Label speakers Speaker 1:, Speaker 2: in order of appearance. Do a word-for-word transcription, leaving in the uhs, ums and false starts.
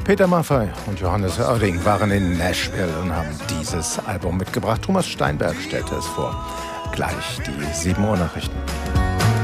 Speaker 1: Peter Maffay und Johannes Oerding waren in Nashville und haben dieses Album mitgebracht. Thomas Steinberg stellte es vor. Gleich die sieben Uhr Nachrichten.